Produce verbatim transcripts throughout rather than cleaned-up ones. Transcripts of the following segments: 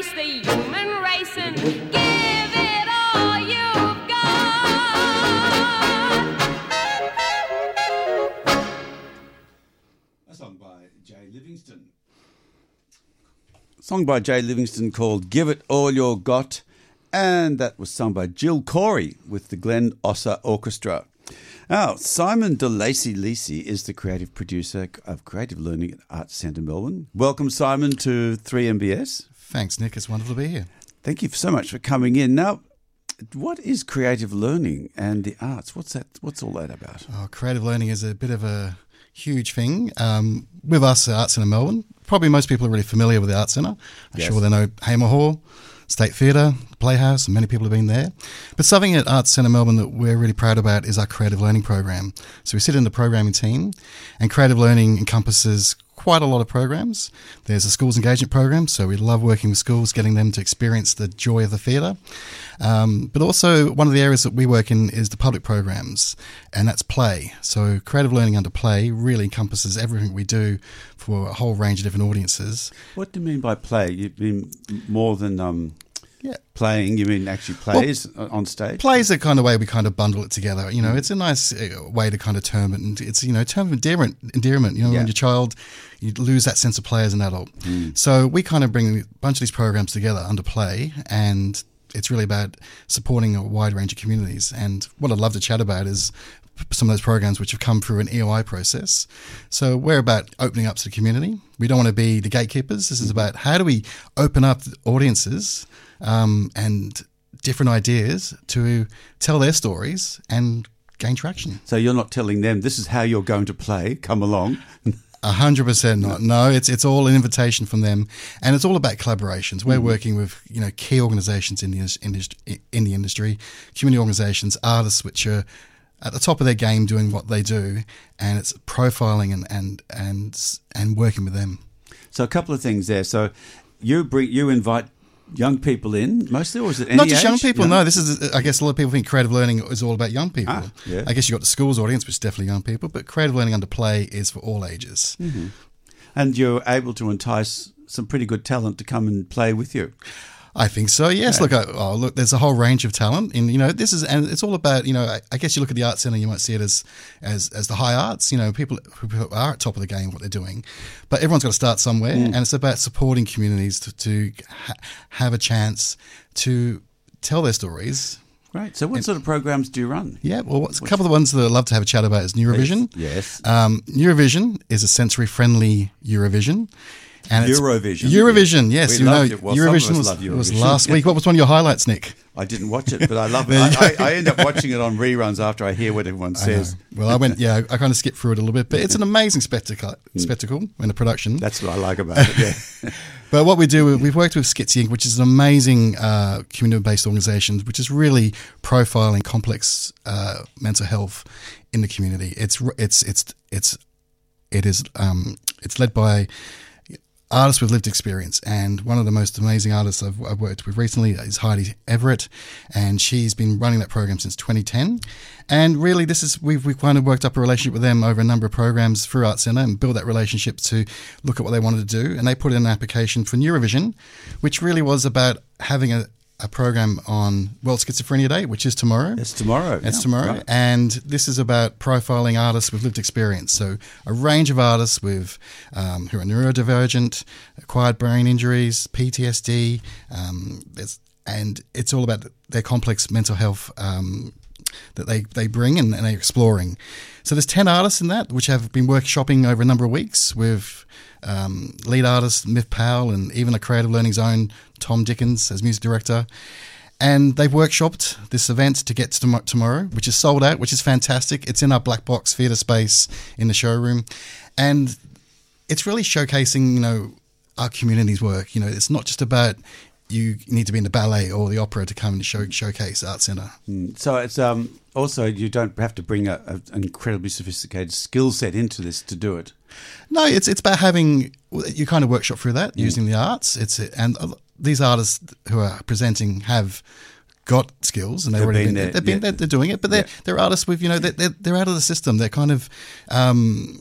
embrace the human race and give it all you've got. A song by Jay Livingston. A song by Jay Livingston called Give It All You're Got, and that was sung by Jill Corey with the Glenn Osser Orchestra. Now, Simon de Lacy Lisi is the creative producer of Creative Learning at Arts Centre Melbourne. Welcome, Simon, to three M B S. Thanks, Nick. It's wonderful to be here. Thank you so much for coming in. Now, what is creative learning and the arts? What's that? What's all that about? Oh, creative learning is a bit of a huge thing. Um, with us at Arts Centre Melbourne, probably most people are really familiar with the Arts Centre. I'm Yes. sure they know Hamer Hall, State Theatre, Playhouse, and many people have been there. But something at Arts Centre Melbourne that we're really proud about is our creative learning program. So we sit in the programming team, and creative learning encompasses quite a lot of programs. There's a schools engagement program, so we love working with schools, getting them to experience the joy of the theatre. Um, but also one of the areas that we work in is the public programs, and that's play. So creative learning under play really encompasses everything we do for a whole range of different audiences. What do you mean by play? You mean more than um, Yeah. playing? You mean actually plays on stage? Play is the kind of way we kind of bundle it together. You know, it's a nice uh, way to kind of term it. And it's, you know, term of endearment, endearment. You know, Yeah. when you're a child, you lose that sense of play as an adult. So we kind of bring a bunch of these programs together under play, and it's really about supporting a wide range of communities. And what I'd love to chat about is some of those programs which have come through an E O I process. So we're about opening up to the community. We don't want to be the gatekeepers. This is about how do we open up audiences um, and different ideas to tell their stories and gain traction. So you're not telling them this is how you're going to play. Come along. A hundred percent not. No, it's it's all an invitation from them, and it's all about collaborations. We're working with you know key organisations in the industry, in the industry, community organisations, artists which are at the top of their game doing what they do, and it's profiling and and and and working with them. So a couple of things there. So you bring you invite young people in mostly, or is it any Not just young age? people. No, this is. I guess a lot of people think creative learning is all about young people. Ah, yeah. I guess you have got the schools audience, which is definitely young people, but creative learning under play is for all ages. Mm-hmm. And you're able to entice some pretty good talent to come and play with you. I think so. Yes. Look, I- oh, look. There's a whole range of talent, and you know, this is, and it's all about, you know, I, I guess you look at the Arts Centre, you might see it as, as, as the high arts. You know, people who are at top of the game, what they're doing, but everyone's got to start somewhere, and it's about supporting communities to, to ha- have a chance to tell their stories. Great. So what sort of programs do you run? Yeah. Well, what's, a couple of the ones that I'd love to have a chat about is Neurovision. Yes. Um, Neurovision is a sensory-friendly Eurovision. And it's Eurovision. Eurovision, yes. We you know, loved it. Well, some of us Eurovision was, love was Eurovision. last week. What was one of your highlights, Nick? I didn't watch it, but I love it. I, I, I end up watching it on reruns after I hear what everyone says. Well, I went, yeah, I kind of skipped through it a little bit, but it's an amazing spectacle, spectacle in a production. That's what I like about it, yeah. But what we do, we've worked with Schizzy Incorporated, which is an amazing uh, community-based organisation, which is really profiling complex uh, mental health in the community. It's it's it's it's it is um, it's led by artists with lived experience, and one of the most amazing artists I've, I've worked with recently is Heidi Everett, and she's been running that program since twenty ten. And really, this is we've we've kind of worked up a relationship with them over a number of programs through Arts Centre and built that relationship to look at what they wanted to do. And they put in an application for Neurovision, which really was about having a, a program on World Schizophrenia Day, which is tomorrow. It's tomorrow. It's yeah, tomorrow. right. And this is about profiling artists with lived experience. So a range of artists with um, who are neurodivergent, acquired brain injuries, P T S D, um, there's, and it's all about their complex mental health um, that they, they bring and, and they're exploring. So there's ten artists in that, which have been workshopping over a number of weeks with um, lead artist Miff Powell and even a Creative Learning's own Tom Dickens as music director. And they've workshopped this event to get to tom- tomorrow, which is sold out, which is fantastic. It's in our black box theatre space in the showroom. And it's really showcasing, you know, our community's work. You know, it's not just about you need to be in the ballet or the opera to come and show, showcase Arts Centre. So it's um, also you don't have to bring a, a, an incredibly sophisticated skill set into this to do it. No, it's it's about having you kind of workshop through that using the arts. It's and these artists who are presenting have got skills and they've, They've already been been, there, they've been yeah. they're, they're doing it, but they're Yeah. they're artists with you know they're they're, they're out of the system. They're kind of um,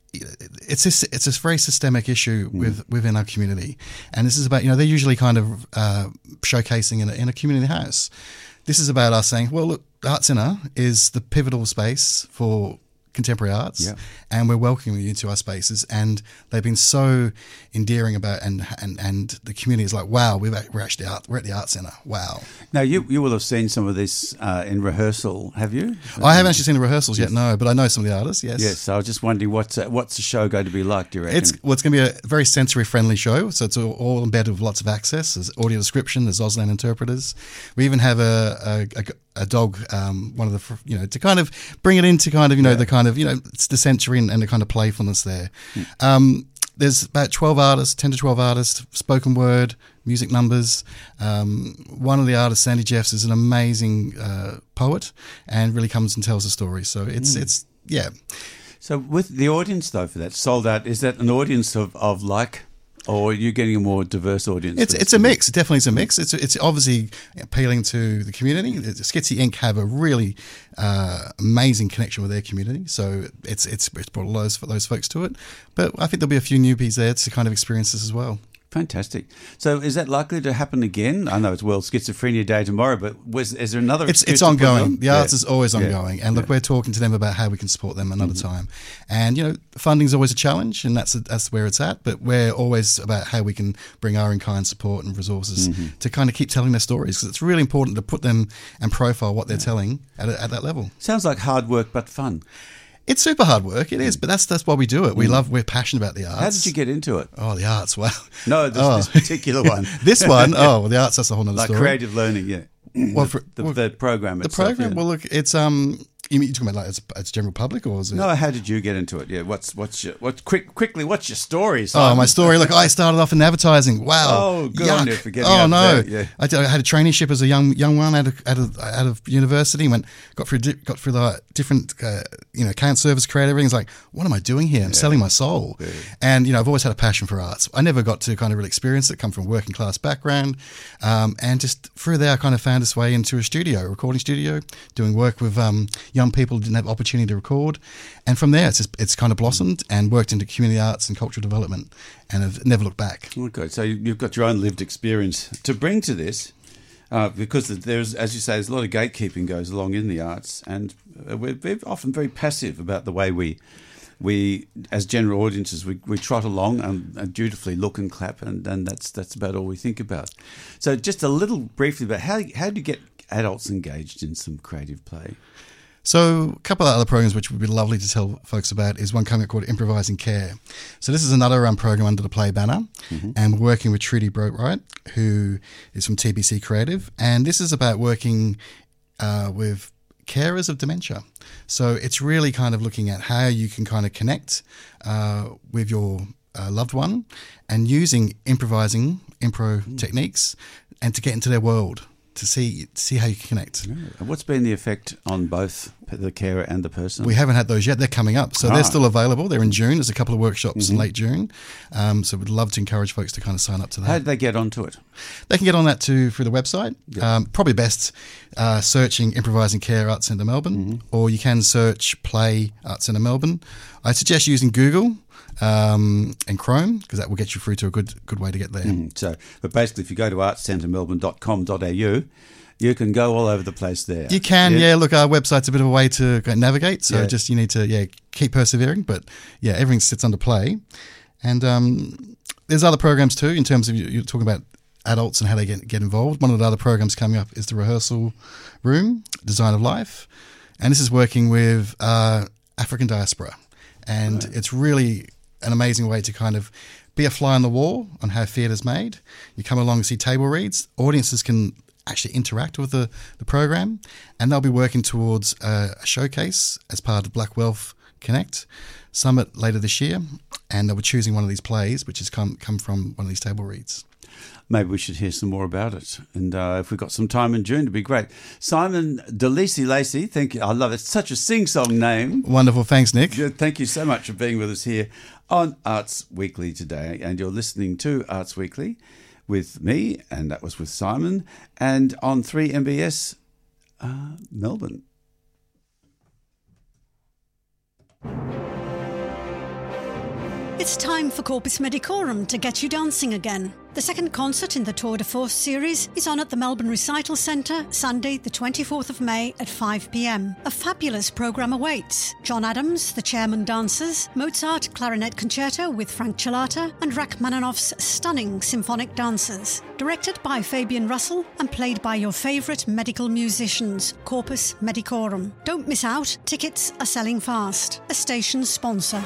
it's a, it's a very systemic issue with within our community, and this is about, you know, they're usually kind of uh, showcasing in a, in a community house. This is about us saying, well, look, the Arts Centre is the pivotal space for contemporary arts, yeah. and we're welcoming you to our spaces, and they've been so endearing about, and and, and the community is like, wow, we've, we're actually out, we're at the Arts Centre, wow. Now, you you will have seen some of this uh, in rehearsal, have you? I haven't actually seen the rehearsals yet, no, but I know some of the artists, yes. Yes, so I was just wondering, what's uh, what's the show going to be like, do you reckon? It's, well, it's going to be a very sensory-friendly show, so it's all, all embedded with lots of access. There's audio description, there's Auslan interpreters. We even have a, a, a a dog, um, one of the, you know, to kind of bring it into kind of, you know, yeah. the kind of, you know, it's the sensory and, and the kind of playfulness there. Mm. Um, there's about twelve artists, ten to twelve artists, spoken word, music numbers. Um, one of the artists, Sandy Jeffs, is an amazing uh, poet and really comes and tells a story. So it's, mm. it's yeah. So with the audience, though, for that, sold out, is that an audience of, of like... or are you getting a more diverse audience? It's it's a mix. It definitely is a mix. It's it's obviously appealing to the community. Skitsy Incorporated have a really uh, amazing connection with their community, so it's it's it's brought those those folks to it. But I think there'll be a few newbies there to kind of experience this as well. Fantastic. So is that likely to happen again? I know it's World Schizophrenia Day tomorrow, but was, is there another? It's it's ongoing. On? The arts yeah. is always yeah. ongoing. And look, yeah. we're talking to them about how we can support them another mm-hmm. time. And, you know, funding's always a challenge, and that's that's where it's at. But we're always about how we can bring our in-kind support and resources mm-hmm. to kind of keep telling their stories, because it's really important to put them and profile what they're yeah. telling at, a, at that level. Sounds like hard work but fun. It's super hard work, it is, but that's that's why we do it. We love, we're passionate about the arts. How did you get into it? Oh, the arts, wow. No, this, oh. this particular one. This one, oh, well, the arts, that's a whole nother like story. Like creative learning, yeah. Well, for, the, well, the program The itself, program, yeah. well, look, it's, um, you mean, you're talking about like, it's, it's general public, or is it? No, how did you get into it? Yeah, what's, what's your, what, quick, quickly, what's your story? Simon? Oh, my story, look, I started off in advertising, wow. Oh, good Yuck. on you for getting Oh, out no. there. Yeah. I, did, I had a traineeship as a young young one out of, out of, out of university, went, got through, got through the different, uh, you know, account service, creative, everything's like, what am I doing here? I'm yeah. selling my soul. Yeah. And, you know, I've always had a passion for arts. I never got to kind of really experience it, come from a working class background. Um, and just through there, I kind of found its way into a studio, a recording studio, doing work with um, young people who didn't have opportunity to record. And from there, it's just, it's kind of blossomed and worked into community arts and cultural development, and have never looked back. Okay, so you've got your own lived experience to bring to this. Uh, because there's, as you say, there's a lot of gatekeeping goes along in the arts, and we're, we're often very passive about the way we, we as general audiences, we, we trot along and, and dutifully look and clap, and, and that's that's about all we think about. So just a little briefly about how how do you get adults engaged in some creative play? So a couple of other programs which would be lovely to tell folks about is one coming up called Improvising Care. So this is another um, program under the Play banner, mm-hmm. and we're working with Trudy Broadwright, who is from T B C Creative, and this is about working uh, with carers of dementia. So it's really kind of looking at how you can kind of connect uh, with your uh, loved one, and using improvising, impro mm. techniques, and to get into their world, to see to see how you can connect. Yeah. What's been the effect on both the carer and the person? We haven't had those yet. They're coming up. So ah. they're still available. They're in June. There's a couple of workshops mm-hmm. in late June. Um, so we'd love to encourage folks to kind of sign up to that. How do they get onto it? They can get on that too through the website. Yep. Um, probably best uh, searching Improvising Care Arts Centre Melbourne, mm-hmm. or you can search Play Arts Centre Melbourne. I suggest using Google um, and Chrome, because that will get you through to a good good way to get there. Mm, so, but basically, if you go to arts centre melbourne dot com dot a u, you can go all over the place there. You can, yeah. yeah. Look, our website's a bit of a way to navigate, so yeah. just you need to yeah keep persevering. But yeah, everything sits under Play, and um, there's other programs too. In terms of you're talking about adults and how they get get involved. One of the other programs coming up is the Rehearsal Room, Design of Life, and this is working with uh, African diaspora, and right. it's really an amazing way to kind of be a fly on the wall on how theatre's made. You come along and see table reads. Audiences can actually interact with the, the program, and they'll be working towards a, a showcase as part of Black Wealth Connect Summit later this year, and they'll be choosing one of these plays, which has come come from one of these table reads. Maybe we should hear some more about it. And uh, if we've got some time in June, it'd be great. Simon DeLisi Lacey, thank you. I love it. It's such a sing-song name. Wonderful. Thanks, Nick. Thank you so much for being with us here on Arts Weekly today. And you're listening to Arts Weekly with me, and that was with Simon, and on three M B S uh, Melbourne. It's time for Corpus Medicorum to get you dancing again. The second concert in the Tour de Force series is on at the Melbourne Recital Centre Sunday the twenty-fourth of May at five p m. A fabulous programme awaits. John Adams, the Chairman Dancers, Mozart Clarinet Concerto with Frank Chilata and Rachmaninoff's stunning symphonic dancers. Directed by Fabian Russell and played by your favourite medical musicians, Corpus Medicorum. Don't miss out, tickets are selling fast. A station sponsor.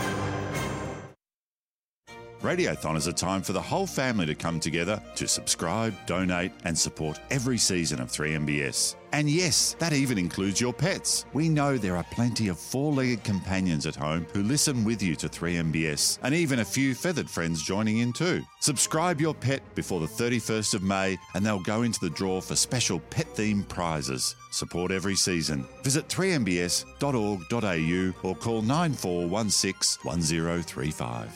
Radiothon is a time for the whole family to come together to subscribe, donate and support every season of three M B S. And yes, that even includes your pets. We know there are plenty of four-legged companions at home who listen with you to three M B S, and even a few feathered friends joining in too. Subscribe your pet before the thirty-first of May and they'll go into the draw for special pet-themed prizes. Support every season. Visit three m b s dot org dot a u or call nine four one six one zero three five.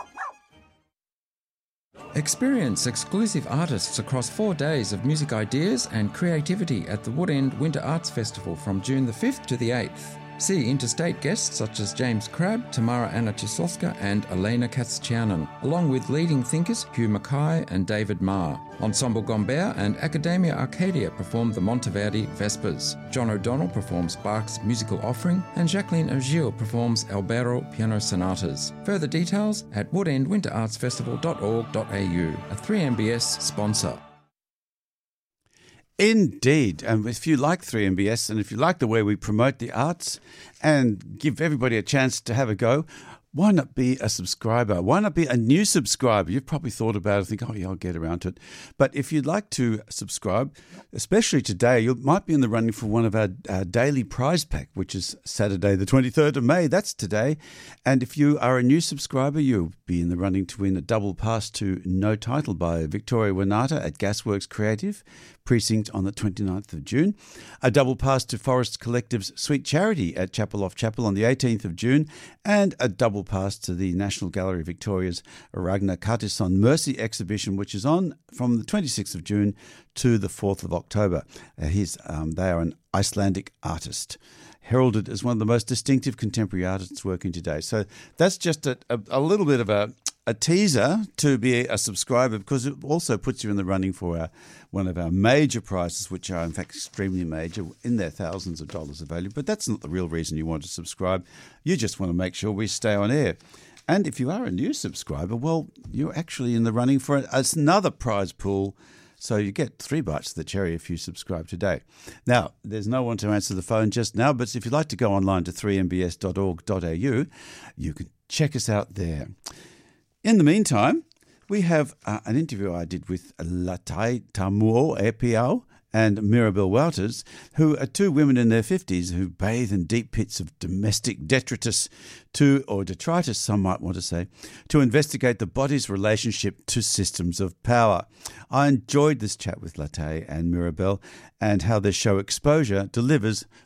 Experience exclusive artists across four days of music ideas and creativity at the Woodend Winter Arts Festival from June the fifth to the eighth. See interstate guests such as James Crabb, Tamara Anna Chisowska and Elena Katschianen, along with leading thinkers Hugh Mackay and David Marr. Ensemble Gombert and Academia Arcadia perform the Monteverdi Vespers. John O'Donnell performs Bach's Musical Offering and Jacqueline Ogil performs Albero Piano Sonatas. Further details at woodend winter arts festival dot org dot a u, a three M B S sponsor. Indeed. And if you like three M B S and if you like the way we promote the arts and give everybody a chance to have a go, why not be a subscriber? Why not be a new subscriber? You've probably thought about it, think, oh, yeah, I'll get around to it. But if you'd like to subscribe, especially today, you might be in the running for one of our uh, daily prize pack, which is Saturday, the twenty-third of May. That's today. And if you are a new subscriber, you'll be in the running to win a double pass to No Title by Victoria Winata at Gasworks Creative Precinct on the twenty-ninth of June, a double pass to Forest Collective's Sweet Charity at Chapel Off Chapel on the eighteenth of June, and a double pass to the National Gallery Victoria's Ragnar Kartisson Mercy exhibition, which is on from the twenty-sixth of June to the fourth of October. Uh, his, um, they are an Icelandic artist, heralded as one of the most distinctive contemporary artists working today. So that's just a, a, a little bit of a, a teaser to be a subscriber, because it also puts you in the running for our, one of our major prizes, which are in fact extremely major, in their thousands of dollars of value. But that's not the real reason you want to subscribe. You just want to make sure we stay on air. And if you are a new subscriber, well, you're actually in the running for another prize pool. So you get three bites of the cherry if you subscribe today. Now, there's no one to answer the phone just now, but if you'd like to go online to three m b s dot org dot a u, you can check us out there. In the meantime, we have uh, an interview I did with Latai Tamuo Epiao and Mirabelle Wouters, who are two women in their fifties who bathe in deep pits of domestic detritus to, or detritus some might want to say, to investigate the body's relationship to systems of power. I enjoyed this chat with Latai and Mirabelle and how their show Exposure delivers